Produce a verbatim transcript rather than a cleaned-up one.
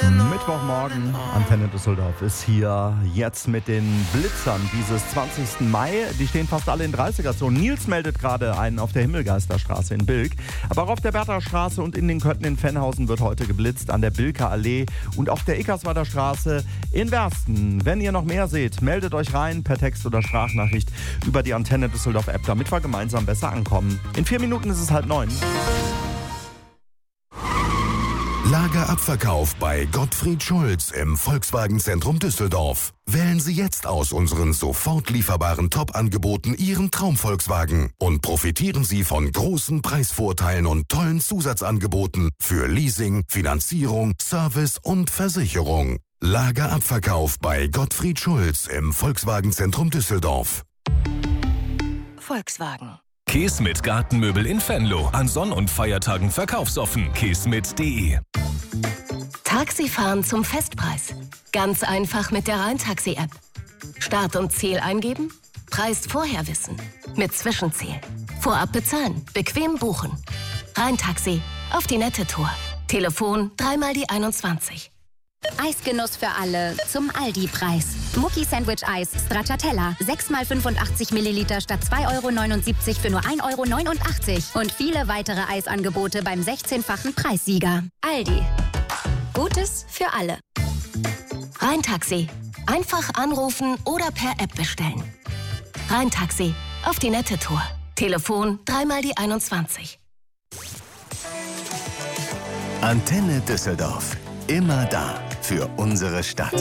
Mittwochmorgen, Antenne Düsseldorf ist hier jetzt mit den Blitzern dieses zwanzigsten Mai. Die stehen fast alle in dreißiger-Zonen. Nils meldet gerade einen auf der Himmelgeisterstraße in Bilk. Aber auch auf der Bertha-Straße und in den Kötten in Fennhausen wird heute geblitzt, an der Bilker Allee und auf der Ickersweider Straße in Wersten. Wenn ihr noch mehr seht, meldet euch rein per Text oder Sprachnachricht über die Antenne Düsseldorf App, damit wir gemeinsam besser ankommen. In vier Minuten ist es halb neun. Lagerabverkauf bei Gottfried Schulz im Volkswagen-Zentrum Düsseldorf. Wählen Sie jetzt aus unseren sofort lieferbaren Top-Angeboten Ihren Traum-Volkswagen und profitieren Sie von großen Preisvorteilen und tollen Zusatzangeboten für Leasing, Finanzierung, Service und Versicherung. Lagerabverkauf bei Gottfried Schulz im Volkswagen-Zentrum Düsseldorf. Volkswagen. Kesmet Gartenmöbel in Venlo. An Sonn- und Feiertagen verkaufsoffen. kesmet punkt de. Taxifahren zum Festpreis. Ganz einfach mit der Rheintaxi-App. Start und Ziel eingeben, Preis vorher wissen. Mit Zwischenziel. Vorab bezahlen, bequem buchen. Rheintaxi, auf die nette Tour. Telefon dreimal die einundzwanzig. Eisgenuss für alle zum Aldi-Preis. Mucki Sandwich Eis Stracciatella. sechs mal fünfundachtzig Milliliter statt zwei Euro neunundsiebzig für nur ein Euro neunundachtzig. Und viele weitere Eisangebote beim sechzehnfachen Preissieger. Aldi. Gutes für alle. Rheintaxi. Einfach anrufen oder per App bestellen. Rheintaxi, auf die nette Tour. Telefon dreimal die einundzwanzig. Antenne Düsseldorf. Immer da für unsere Stadt.